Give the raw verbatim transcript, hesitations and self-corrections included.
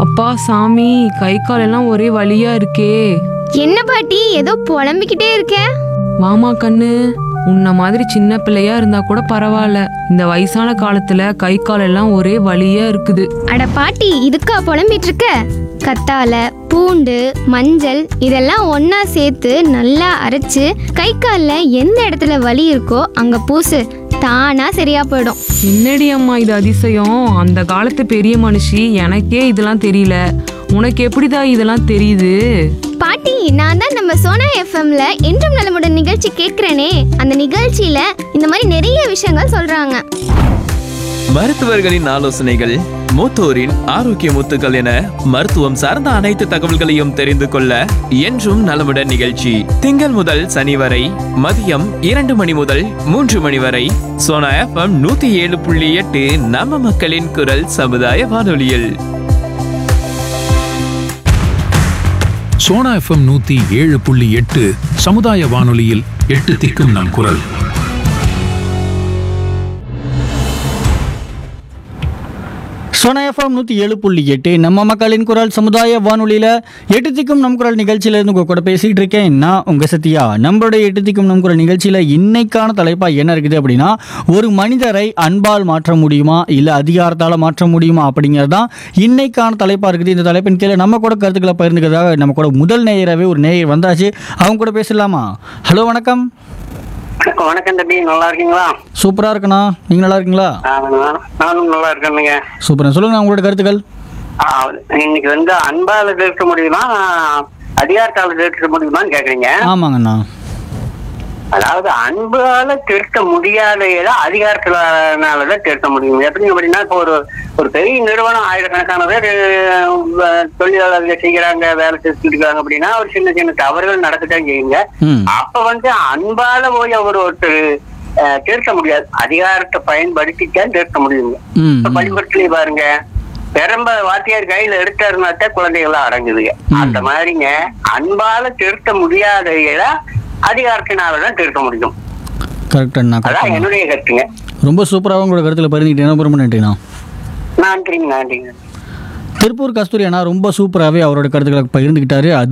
அப்பா சாமி, கை கால் எல்லாம் ஒரே வலியா இருக்கே. என்ன பாட்டி ஏதோ புலம்பிக்கிட்டே இருக்க? வாமா கண்ணு, உன்ன மாதிரி சின்ன பிள்ளையா இருந்தா கூட பரவாயில்ல, இந்த வயசான காலத்துல கை கால் எல்லாம் ஒரே வலியா இருக்குது. அட பாட்டி, இதுக்கா புலம்பிட்டு இருக்க? கத்தாழை, பூண்டு, மஞ்சள் இதெல்லாம் ஒண்ணா சேர்த்து நல்லா அரைச்சு கை காலில் எந்த இடத்துல வலி இருக்கோ அங்க பூசு, தானா சரியா போயிடும். என்னடி அம்மா இது அதிசயம், அந்த காலத்து பெரிய மனுஷி, எனக்கே இதெல்லாம் தெரியல, உனக்கு எப்படிதான் இதெல்லாம் தெரியுது? பாட்டி, நான் தான் நம்ம சோனா எஃப்எம்ல என்றும் நலமுடன் நிகழ்ச்சி கேட்கிறேனே, அந்த நிகழ்ச்சியில இந்த மாதிரி நிறைய விஷயங்கள் சொல்றாங்க. மருத்துவர்களின் ஆலோசனைகள், மூத்தோரின் ஆரோக்கிய முத்துக்கள் என மருத்துவம் சார்ந்த அனைத்து தகவல்களையும் தெரிந்து கொள்ள என்றும் நலமுடன் நிகழ்ச்சி திங்கள் முதல் சனி வரை மதியம் இரண்டு மணி முதல் மூன்று மணி வரை சோனா எஃப்எம் நூத்தி ஏழு புள்ளி எட்டு நம்ம மக்களின் குரல் சமுதாய வானொலியில். சோனா எஃப்எம் நூத்தி ஏழு புள்ளி எட்டு சமுதாய வானொலியில் எட்டு திக்கும் நம் குரல். சோனா எஃப்எம் நூற்றி ஏழு புள்ளி எட்டு நம்ம மக்களின் குரல் சமுதாய வானொலியில் எட்டு திக்கும் நம் குரல் நிகழ்ச்சியிலேருந்து உங்கள் கூட பேசிகிட்டு இருக்கேன் நான் உங்கள் சத்யா. நம்மளுடைய எட்டு திக்கும் நம் குரல் நிகழ்ச்சியில் இன்னைக்கான தலைப்பாக என்ன இருக்குது அப்படின்னா, ஒரு மனிதரை அன்பால் மாற்ற முடியுமா இல்லை அதிகாரத்தால் மாற்ற முடியுமா அப்படிங்கிறது தான் இன்னைக்கான தலைப்பாக இருக்குது. இந்த தலைப்பின் கீழே நம்ம கூட கருத்துக்களை பகிர்ந்துக்கிறதாக நம்ம கூட முதல் நேயராகவே ஒரு நேயர் வந்தாச்சு. அவங்க கூட பேசலாமா? ஹலோ, வணக்கம். வணக்கம் தம்பி, நல்லா இருக்கீங்களா? சூப்பரா இருக்கண்ணா, நீங்க நல்லா இருக்கீங்களா? நானும் நல்லா இருக்கேனுங்க. சூப்பரா, சொல்லுங்க உங்களோட கருத்துக்கள். இன்னைக்கு வந்து அன்பால தீர்க்க முடியுமா அதிகாரத்தால தீர்க்க முடியுமான்னு கேக்குறீங்க. ஆமாங்கண்ணா. அதாவது அன்பால திருத்த முடியாத அதிகாரத்தினாலதான் திருத்த முடியும். எப்படிங்க அப்படின்னா, இப்போ ஒரு ஒரு பெரிய நிறுவனம் ஆயிரக்கணக்கான பேர் தொழிலாளர்கள் செய்யறாங்க, வேலை செஞ்சுட்டு இருக்காங்க அப்படின்னா ஒரு சின்ன சின்ன தவறுகள் நடக்கத்தான் செய்யுங்க. அப்ப வந்து அன்பால போய் அவர் ஒருத்தர் திருத்த முடியாது, அதிகாரத்தை பயன்படுத்தித்தான் திருத்த முடியுங்க. இப்ப பள்ளிக்கூடத்துலயே பாருங்க, பெரும்ப வாத்தியார் கையில எடுத்தாருனாத்தான் குழந்தைகள்லாம் அடங்குதுங்க. அந்த மாதிரிங்க அன்பால திருத்த முடியாத அதிகாரத்தினாலதான் திருத்த முடியும். கரெக்டா, அதான் என்னுடைய கருத்துங்க. ரொம்ப சூப்பராக உங்களோட கருத்துல பகிர்ந்துக்கிட்டேன், ரொம்ப நன்றிண்ணா. நன்றிங்க நன்றிங்க. திருப்பூர் கஸ்தூரி அண்ணா ரொம்ப சூப்பராகவே அவரோட கருத்துக்களை பகிர்ந்துக்கிட்டாரு. அது